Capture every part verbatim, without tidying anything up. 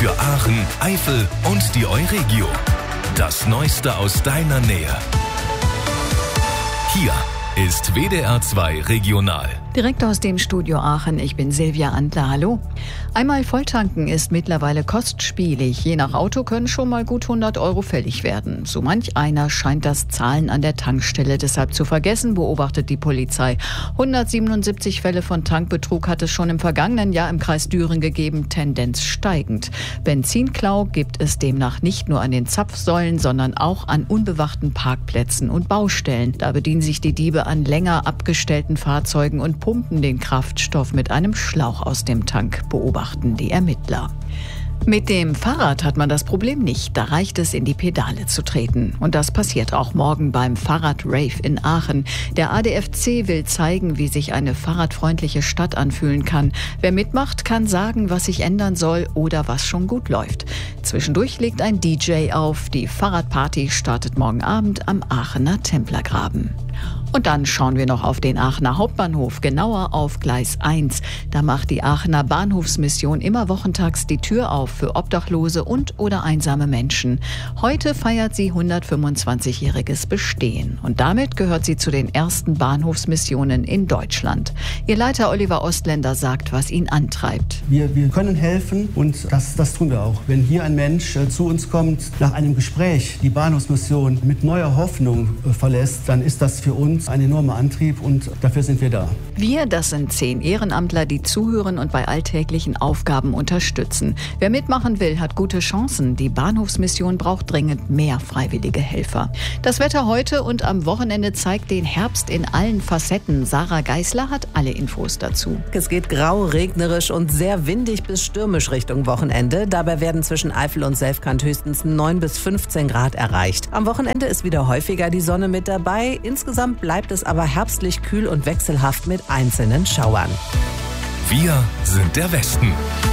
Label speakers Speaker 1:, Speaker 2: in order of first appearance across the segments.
Speaker 1: für Aachen, Eifel und die Euregio. Das Neueste aus deiner Nähe. Hier ist W D R zwei Regional.
Speaker 2: Direkt aus dem Studio Aachen, ich bin Silvia Antler, hallo. Einmal volltanken ist mittlerweile kostspielig. Je nach Auto können schon mal gut hundert Euro fällig werden. So manch einer scheint das Zahlen an der Tankstelle deshalb zu vergessen, beobachtet die Polizei. hundertsiebenundsiebzig Fälle von Tankbetrug hat es schon im vergangenen Jahr im Kreis Düren gegeben, Tendenz steigend. Benzinklau gibt es demnach nicht nur an den Zapfsäulen, sondern auch an unbewachten Parkplätzen und Baustellen. Da bedienen sich die Diebe an länger abgestellten Fahrzeugen und pumpen den Kraftstoff mit einem Schlauch aus dem Tank, beobachten die Ermittler. Mit dem Fahrrad hat man das Problem nicht. Da reicht es, in die Pedale zu treten. Und das passiert auch morgen beim Fahrrad-Rave in Aachen. Der A D F C will zeigen, wie sich eine fahrradfreundliche Stadt anfühlen kann. Wer mitmacht, kann sagen, was sich ändern soll oder was schon gut läuft. Zwischendurch legt ein D J auf. Die Fahrradparty startet morgen Abend am Aachener Templergraben. Und dann schauen wir noch auf den Aachener Hauptbahnhof, genauer auf Gleis eins. Da macht die Aachener Bahnhofsmission immer wochentags die Tür auf für Obdachlose und oder einsame Menschen. Heute feiert sie hundertfünfundzwanzigjähriges Bestehen. Und damit gehört sie zu den ersten Bahnhofsmissionen in Deutschland. Ihr Leiter Oliver Ostländer sagt, was ihn antreibt.
Speaker 3: Wir, wir können helfen und das, das tun wir auch. Wenn hier ein Mensch äh, zu uns kommt, nach einem Gespräch die Bahnhofsmission mit neuer Hoffnung äh, verlässt, dann ist das für uns ein enormer Antrieb und dafür sind wir da.
Speaker 2: Wir, das sind zehn Ehrenamtler, die zuhören und bei alltäglichen Aufgaben unterstützen. Wer mitmachen will, hat gute Chancen. Die Bahnhofsmission braucht dringend mehr freiwillige Helfer. Das Wetter heute und am Wochenende zeigt den Herbst in allen Facetten. Sarah Geisler hat alle Infos dazu.
Speaker 4: Es geht grau, regnerisch und sehr windig bis stürmisch Richtung Wochenende. Dabei werden zwischen Eifel und Selfkant höchstens neun bis fünfzehn Grad erreicht. Am Wochenende ist wieder häufiger die Sonne mit dabei. Insgesamt bleibt es aber herbstlich kühl und wechselhaft mit einzelnen Schauern.
Speaker 1: Wir sind der Westen.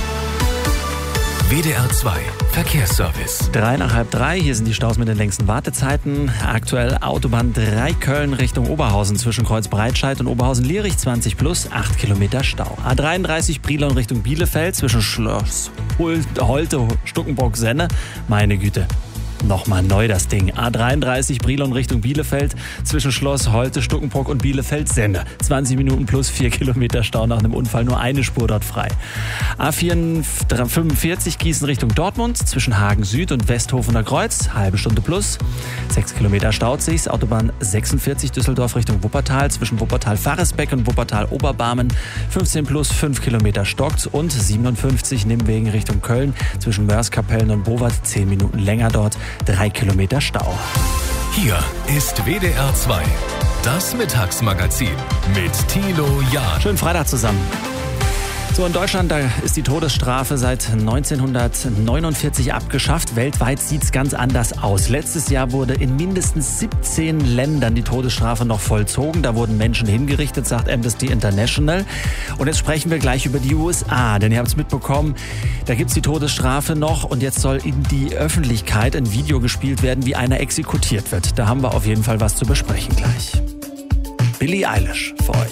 Speaker 1: W D R zwei Verkehrsservice.
Speaker 5: Drei nach halb drei, hier sind die Staus mit den längsten Wartezeiten. Aktuell Autobahn drei Köln Richtung Oberhausen zwischen Kreuzbreitscheid und Oberhausen-Lierich zwanzig plus, acht Kilometer Stau. A dreiunddreißig Brilon Richtung Bielefeld zwischen Schloss Holte, Stuckenburg, Senne. Meine Güte. Nochmal neu das Ding. A dreiunddreißig Brilon Richtung Bielefeld zwischen Schloss Holte, Stuckenburg und Bielefeld-Senne. zwanzig Minuten plus vier Kilometer Stau nach einem Unfall, nur eine Spur dort frei. A fünfundvierzig Gießen Richtung Dortmund zwischen Hagen Süd und Westhofener Kreuz, halbe Stunde plus. sechs Kilometer staut sich's. Autobahn sechsundvierzig Düsseldorf Richtung Wuppertal zwischen Wuppertal-Faresbeck und Wuppertal-Oberbarmen. fünfzehn plus fünf Kilometer stockt und siebenundfünfzig Nimwegen Richtung Köln zwischen Mörskapellen und Bowat, zehn Minuten länger dort. Drei Kilometer Stau.
Speaker 1: Hier ist W D R zwei, das Mittagsmagazin mit Thilo Jahn.
Speaker 5: Schönen Freitag zusammen. So, in Deutschland, da ist die Todesstrafe seit neunzehnhundertneunundvierzig abgeschafft. Weltweit sieht's ganz anders aus. Letztes Jahr wurde in mindestens siebzehn Ländern die Todesstrafe noch vollzogen. Da wurden Menschen hingerichtet, sagt Amnesty International. Und jetzt sprechen wir gleich über die U S A, denn ihr habt es mitbekommen, da gibt's die Todesstrafe noch und jetzt soll in die Öffentlichkeit ein Video gespielt werden, wie einer exekutiert wird. Da haben wir auf jeden Fall was zu besprechen gleich. Billie Eilish für euch.